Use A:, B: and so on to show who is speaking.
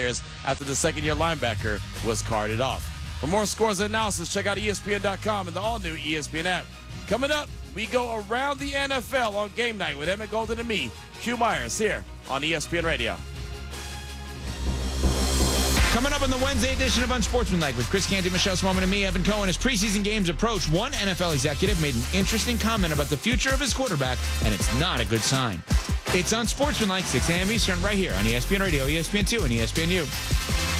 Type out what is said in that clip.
A: players after the second-year linebacker was carted off. For more scores and analysis, check out ESPN.com and the all-new ESPN app. Coming up, we go around the NFL on game night with Emmett Golden and me, Q Myers, here on ESPN Radio.
B: Coming up on the Wednesday edition of Unsportsmanlike with Chris Canty, Michelle Swoman, and me, Evan Cohen. As preseason games approach, one NFL executive made an interesting comment about the future of his quarterback, and it's not a good sign. It's Unsportsmanlike, 6 a.m. Eastern, right here on ESPN Radio, ESPN2, and ESPNU.